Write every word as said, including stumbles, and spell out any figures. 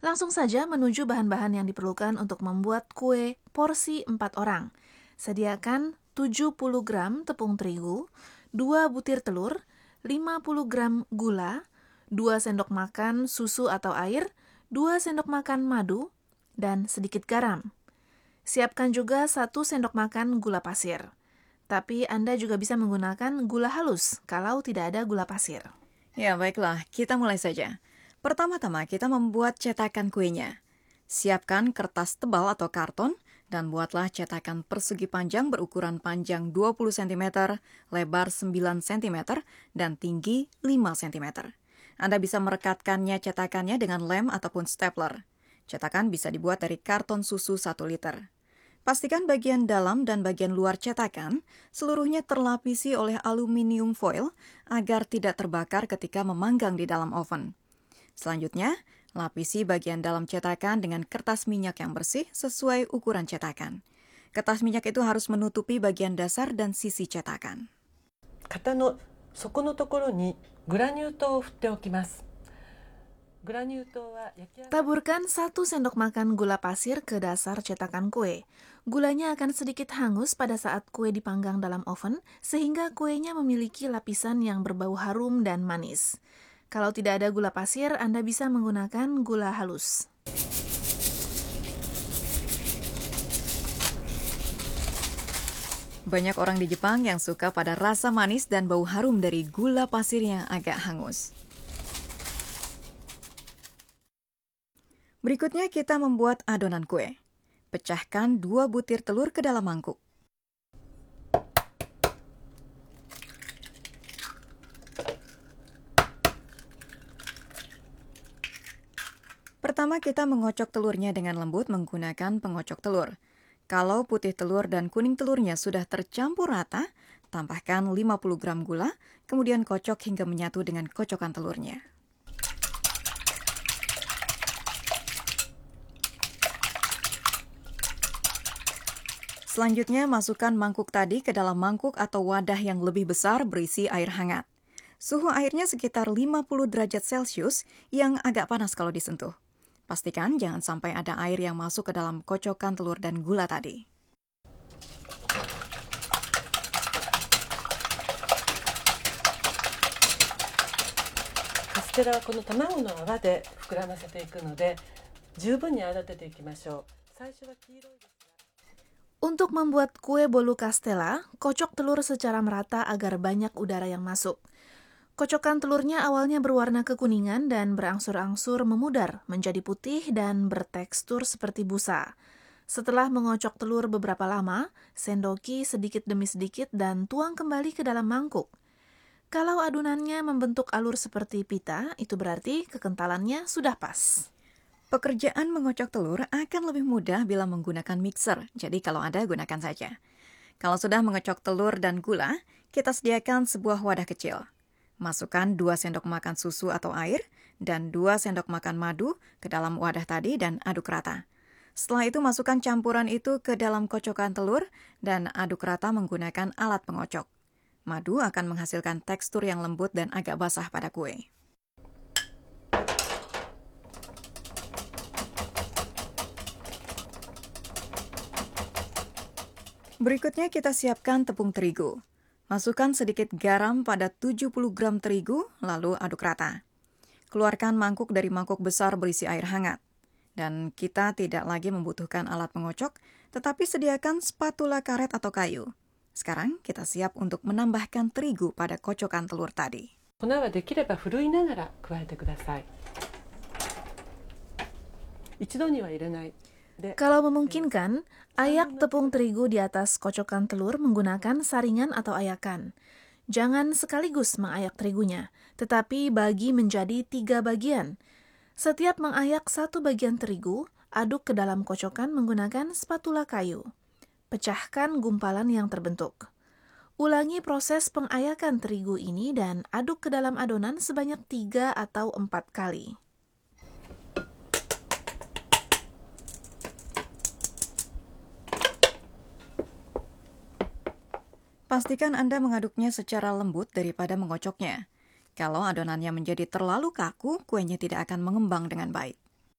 Langsung saja menuju bahan-bahan yang diperlukan untuk membuat kue porsi empat orang. Sediakan tujuh puluh gram tepung terigu, dua butir telur, lima puluh gram gula, dua sendok makan susu atau air, dua sendok makan madu, dan sedikit garam. Siapkan juga satu sendok makan gula pasir. Tapi Anda juga bisa menggunakan gula halus kalau tidak ada gula pasir. Ya, baiklah, kita mulai saja. Pertama-tama kita membuat cetakan kuenya. Siapkan kertas tebal atau karton dan buatlah cetakan persegi panjang berukuran panjang dua puluh sentimeter, lebar sembilan sentimeter, dan tinggi lima sentimeter. Anda bisa merekatkannya cetakannya dengan lem ataupun stapler. Cetakan bisa dibuat dari karton susu satu liter. Pastikan bagian dalam dan bagian luar cetakan seluruhnya terlapisi oleh aluminium foil agar tidak terbakar ketika memanggang di dalam oven. Selanjutnya, lapisi bagian dalam cetakan dengan kertas minyak yang bersih sesuai ukuran cetakan. Kertas minyak itu harus menutupi bagian dasar dan sisi cetakan. 型の底のところにグラニュー糖を振っておきます。 Taburkan satu sendok makan gula pasir ke dasar cetakan kue. Gulanya akan sedikit hangus pada saat kue dipanggang dalam oven, sehingga kuenya memiliki lapisan yang berbau harum dan manis. Kalau tidak ada gula pasir, Anda bisa menggunakan gula halus. Banyak orang di Jepang yang suka pada rasa manis dan bau harum dari gula pasir yang agak hangus. Berikutnya kita membuat adonan kue. Pecahkan dua butir telur ke dalam mangkuk. Pertama kita mengocok telurnya dengan lembut menggunakan pengocok telur. Kalau putih telur dan kuning telurnya sudah tercampur rata, tambahkan lima puluh gram gula, kemudian kocok hingga menyatu dengan kocokan telurnya. Selanjutnya, masukkan mangkuk tadi ke dalam mangkuk atau wadah yang lebih besar berisi air hangat. Suhu airnya sekitar lima puluh derajat Celcius yang agak panas kalau disentuh. Pastikan jangan sampai ada air yang masuk ke dalam kocokan telur dan gula tadi. カステラはこの卵の泡で膨らませていくので、十分に泡立てていきましょう。最初は黄色いです。 Untuk membuat kue bolu kastela, kocok telur secara merata agar banyak udara yang masuk. Kocokan telurnya awalnya berwarna kekuningan dan berangsur-angsur memudar menjadi putih dan bertekstur seperti busa. Setelah mengocok telur beberapa lama, sendoki sedikit demi sedikit dan tuang kembali ke dalam mangkuk. Kalau adonannya membentuk alur seperti pita, itu berarti kekentalannya sudah pas. Pekerjaan mengocok telur akan lebih mudah bila menggunakan mixer, jadi kalau ada gunakan saja. Kalau sudah mengocok telur dan gula, kita sediakan sebuah wadah kecil. Masukkan dua sendok makan susu atau air dan dua sendok makan madu ke dalam wadah tadi dan aduk rata. Setelah itu masukkan campuran itu ke dalam kocokan telur dan aduk rata menggunakan alat pengocok. Madu akan menghasilkan tekstur yang lembut dan agak basah pada kue. Berikutnya kita siapkan tepung terigu. Masukkan sedikit garam pada tujuh puluh gram terigu, lalu aduk rata. Keluarkan mangkuk dari mangkuk besar berisi air hangat. Dan kita tidak lagi membutuhkan alat pengocok, tetapi sediakan spatula karet atau kayu. Sekarang kita siap untuk menambahkan terigu pada kocokan telur tadi. 粉はできればふるいながら加えてください。一度には入れない。 Kalau memungkinkan, ayak tepung terigu di atas kocokan telur menggunakan saringan atau ayakan. Jangan sekaligus mengayak terigunya, tetapi bagi menjadi tiga bagian. Setiap mengayak satu bagian terigu, aduk ke dalam kocokan menggunakan spatula kayu. Pecahkan gumpalan yang terbentuk. Ulangi proses pengayakan terigu ini dan aduk ke dalam adonan sebanyak tiga atau empat kali. Pastikan Anda mengaduknya secara lembut daripada mengocoknya. Kalau adonannya menjadi terlalu kaku, kuenya tidak akan mengembang dengan baik.